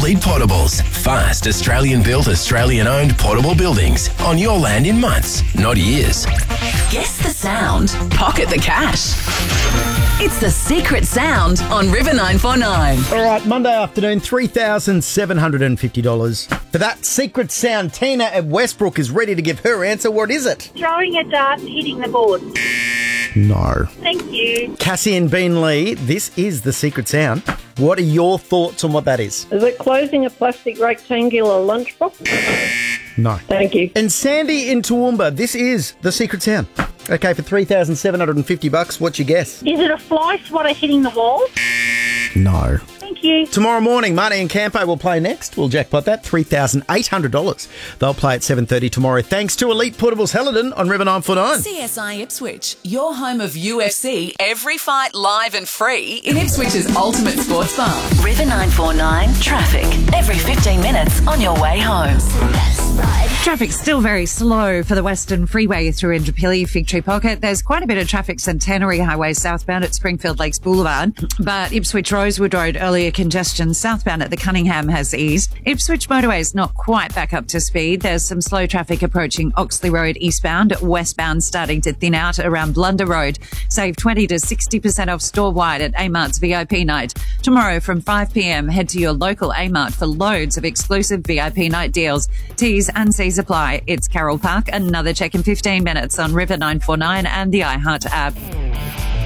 Elite Portables. Fast, Australian-built, Australian-owned portable buildings. On your land in months, not years. Guess the sound. Pocket the cash. It's The Secret Sound on River 949. All right, Monday afternoon, $3,750. For that secret sound, Tina at Westbrook is ready to give her answer. What is it? Throwing a dart and hitting the board. No. Thank you. Cassie and Beanley, this is the secret sound. What are your thoughts on what that is? Is it closing a plastic rectangular lunchbox? No. Thank you. And Sandy in Toowoomba, this is the secret sound. Okay, for $3,750, what's your guess? Is it a fly swatter hitting the wall? No. Thank you. Tomorrow morning, Marty and Campo will play next. We'll jackpot that, $3,800. They'll play at 7:30 tomorrow. Thanks to Elite Portables Helidon on River 949. CSI Ipswich, your home of UFC, every fight live and free in Ipswich's ultimate sports bar. River 949 traffic, every 15 minutes on your way home. Traffic's still very slow for the Western Freeway through Indooroopilly, Fig Tree Pocket. There's quite a bit of traffic Centenary Highway southbound at Springfield Lakes Boulevard, but Ipswich Rosewood Road earlier congestion southbound at the Cunningham has eased. Ipswich Motorway is not quite back up to speed. There's some slow traffic approaching Oxley Road eastbound, westbound starting to thin out around Blunder Road. Save 20 to 60% off store-wide at Amart's VIP night. Tomorrow from 5 p.m, head to your local Amart for loads of exclusive VIP night deals. T's and C's apply. It's Carroll Park. Another check in 15 minutes on River 949 and the iHeart app.